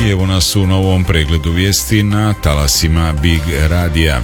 i evo nas u novom pregledu vijesti na talasima Big Radija.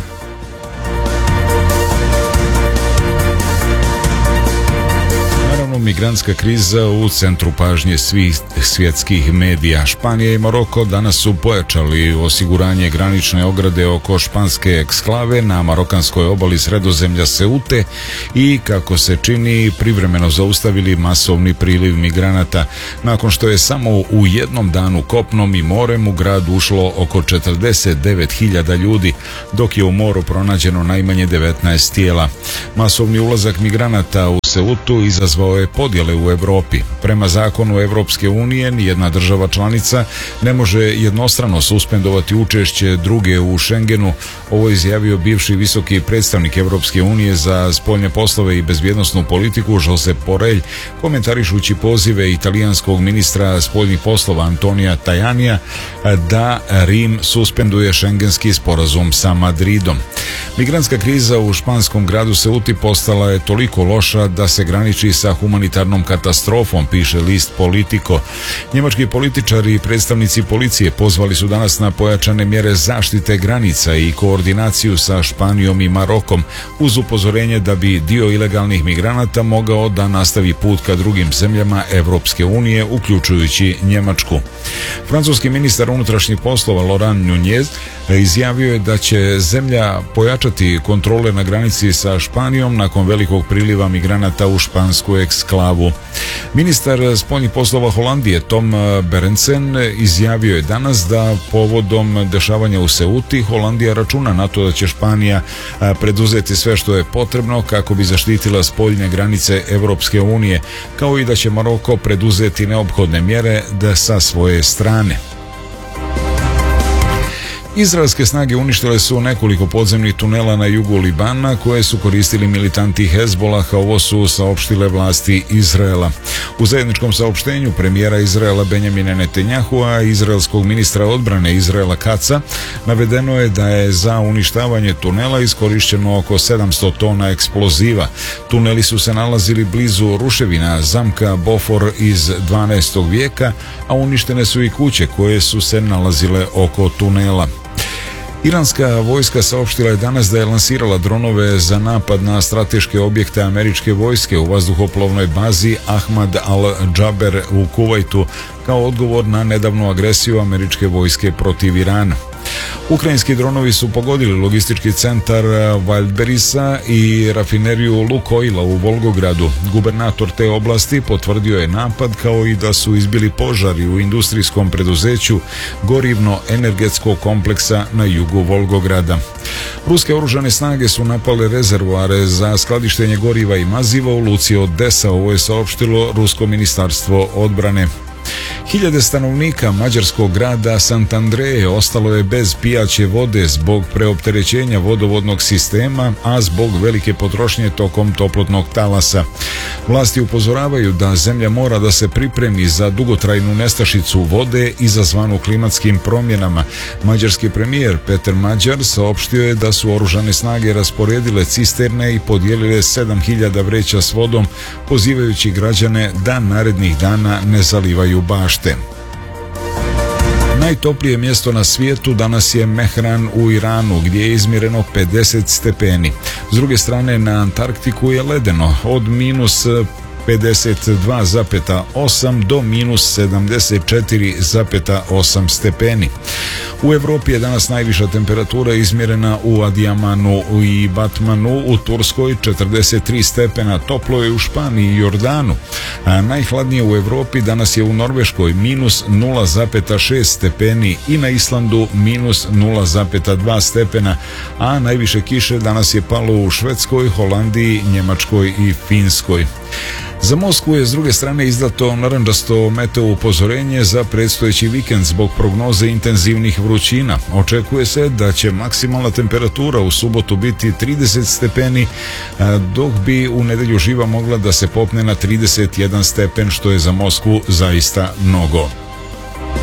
Migrantska kriza u centru pažnje svih svjetskih medija. Španija i Maroko danas su pojačali osiguranje granične ograde oko španske eksklave na marokanskoj obali Sredozemlja Seute i, kako se čini, privremeno zaustavili masovni priliv migranata nakon što je samo u jednom danu kopnom i morem u grad ušlo oko 49.000 ljudi, dok je u moru pronađeno najmanje 19 tijela. Masovni ulazak migranata u Seutu izazvao je podjele u Europi. Prema zakonu Europske unije, nijedna država članica ne može jednostrano suspendovati učešće druge u Schengenu. Ovo je izjavio bivši visoki predstavnik Europske unije za spoljne poslove i bezbjednosnu politiku Josep Borrell, komentarišući pozive italijanskog ministra spoljnih poslova Antonija Tajanija da Rim suspenduje šengenski sporazum sa Madridom. Migrantska kriza u španskom gradu Seuti postala je toliko loša da se graniči sa humanitarnom katastrofom, piše list Politico. Njemački političari i predstavnici policije pozvali su danas na pojačane mjere zaštite granica i koordinaciju sa Španijom i Marokom, uz upozorenje da bi dio ilegalnih migranata mogao da nastavi put ka drugim zemljama Europske unije, uključujući Njemačku. Francuski ministar unutrašnjih poslova Laurent Nunez izjavio je da će zemlja pojačati kontrole na granici sa Španijom nakon velikog priliva migranata u špansku eksklavu. Ministar spoljnih poslova Holandije Tom Berendsen izjavio je danas da povodom dešavanja u Seuti Holandija računa na to da će Španija preduzeti sve što je potrebno kako bi zaštitila spoljne granice Europske unije, kao i da će Maroko preduzeti neophodne mjere da sa svoje strane. Izraelske snage uništile su nekoliko podzemnih tunela na jugu Libana koje su koristili militanti Hezbolaha, ovo su saopštile vlasti Izraela. U zajedničkom saopštenju premijera Izraela Benjamina Netanjahua i izraelskog ministra odbrane Izraela Katza navedeno je da je za uništavanje tunela iskorišteno oko 700 tona eksploziva. Tuneli su se nalazili blizu ruševina zamka Bofor iz 12. vijeka, a uništene su i kuće koje su se nalazile oko tunela. Iranska vojska saopštila je danas da je lansirala dronove za napad na strateške objekte američke vojske u vazduhoplovnoj bazi Ahmad al-Džaber u Kuvajtu kao odgovor na nedavnu agresiju američke vojske protiv Irana. Ukrajinski dronovi su pogodili logistički centar Wildberisa i rafineriju Lukoila u Volgogradu. Gubernator te oblasti potvrdio je napad, kao i da su izbili požari u industrijskom preduzeću gorivno-energetskog kompleksa na jugu Volgograda. Ruske oružane snage su napale rezervoare za skladištenje goriva i maziva u luci Odesa, ovo je saopštilo Rusko ministarstvo odbrane. Hiljade stanovnika mađarskog grada Sant'Andreje ostalo je bez pijaće vode zbog preopterećenja vodovodnog sistema, a zbog velike potrošnje tokom toplotnog talasa. Vlasti upozoravaju da zemlja mora da se pripremi za dugotrajnu nestašicu vode izazvanu klimatskim promjenama. Mađarski premijer Peter Mađar saopštio je da su oružane snage rasporedile cisterne i podijelile 7.000 vreća s vodom, pozivajući građane da narednih dana ne zalivaju bašte. Najtoplije mjesto na svijetu danas je Mehran u Iranu, gdje je izmjereno 50 stepeni. S druge strane, na Antarktiku je ledeno od minus 52,8 do minus 74,8 stepeni. U Europi je danas najviša temperatura izmjerena u Adijamanu i Batmanu u Turskoj, 43 stepena, toplo je u Španiji i Jordanu. A najhladnije u Europi danas je u Norveškoj minus 0,6 stepeni i na Islandu minus 0,2 stepena, a najviše kiše danas je palo u Švedskoj, Holandiji, Njemačkoj i Finskoj. Za Moskvu je s druge strane izdato narandžasto meteo upozorenje za predstojeći vikend zbog prognoze intenzivnih vrućina. Očekuje se da će maksimalna temperatura u subotu biti 30 stepeni, dok bi u nedjelju živa mogla da se popne na 31 stepen, što je za Moskvu zaista mnogo.